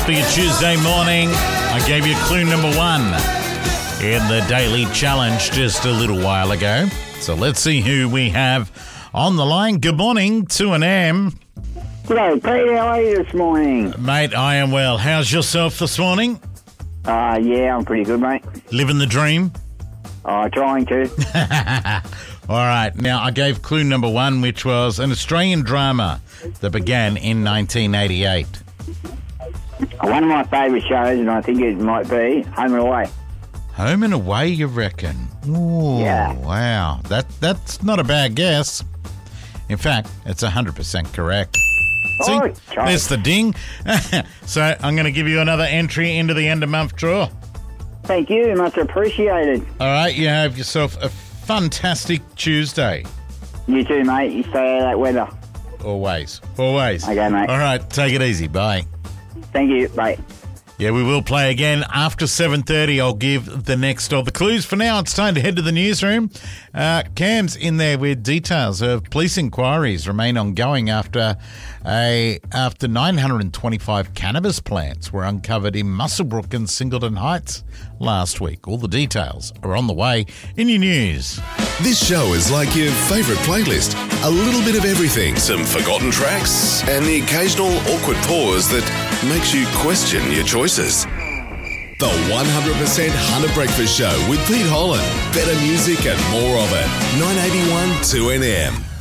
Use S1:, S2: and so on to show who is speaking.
S1: for your Tuesday morning. I gave you clue number 1 in the Daily Challenge just a little while ago. So let's see who we have on the line. Good morning, 2AM.
S2: G'day, Pete. How are you this morning?
S1: Mate, I am well. How's yourself this morning?
S2: Yeah, I'm pretty good, mate.
S1: Living the dream?
S2: Trying to.
S1: All right. Now, I gave clue number 1, which was an Australian drama that began in 1988.
S2: One of my favourite shows, and I think it might be Home and Away.
S1: Home and Away, you reckon? Ooh,
S2: Yeah.
S1: Wow. That's not a bad guess. In fact, it's 100% correct. See, there's the ding. So I'm going to give you another entry into the end of month draw.
S2: Thank you. Much appreciated.
S1: All right. You have yourself a fantastic Tuesday.
S2: You too, mate. You stay out of that weather.
S1: Always. Always.
S2: Okay, mate.
S1: All right. Take it easy. Bye.
S2: Thank you. Bye.
S1: Yeah, we will play again after 7:30. I'll give the next of the clues. For now, it's time to head to the newsroom. Cam's in there with details of police inquiries remain ongoing after 925 cannabis plants were uncovered in Muswellbrook and Singleton Heights last week. All the details are on the way in your news.
S3: This show is like your favourite playlist. A little bit of everything, some forgotten tracks, and the occasional awkward pause that makes you question your choices. The 100% Hunter Breakfast Show with Pete Holland. Better music and more of it. 981 2NM.